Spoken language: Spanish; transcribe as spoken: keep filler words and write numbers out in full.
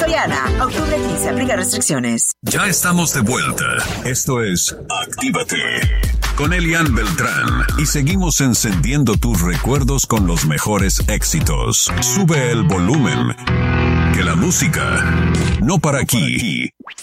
Soriana, octubre quince, aplica restricciones. Ya estamos de vuelta. Esto es Actívate con Elian Beltrán y seguimos encendiendo tus recuerdos con los mejores éxitos. Sube el volumen, que la música no para aquí.